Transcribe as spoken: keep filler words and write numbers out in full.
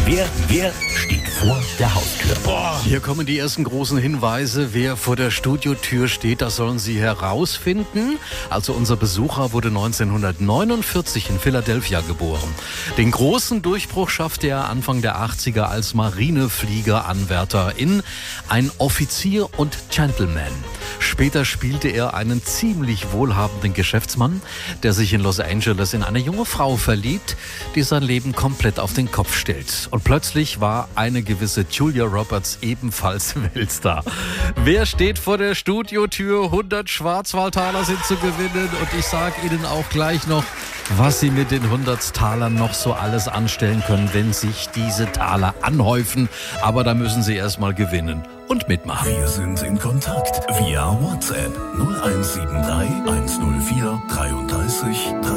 Wer, wer steht vor der Haustür? Boah, hier kommen die ersten großen Hinweise. Wer vor der Studiotür steht, das sollen Sie herausfinden. Also unser Besucher wurde neunzehnhundertneunundvierzig in Philadelphia geboren. Den großen Durchbruch schaffte er Anfang der achtziger als Marinefliegeranwärter in Ein Offizier und Gentleman. Später spielte er einen ziemlich wohlhabenden Geschäftsmann, der sich in Los Angeles in eine junge Frau verliebt, die sein Leben komplett auf den Kopf stellt. Und plötzlich war eine gewisse Julia Roberts ebenfalls Weltstar. Wer steht vor der Studiotür? hundert Schwarzwaldtaler sind zu gewinnen. Und ich sage Ihnen auch gleich noch, was Sie mit den hundert Talern noch so alles anstellen können, wenn sich diese Taler anhäufen. Aber da müssen Sie erst mal gewinnen und mitmachen. Wir sind in Kontakt via WhatsApp null eins sieben drei eins null vier drei drei drei.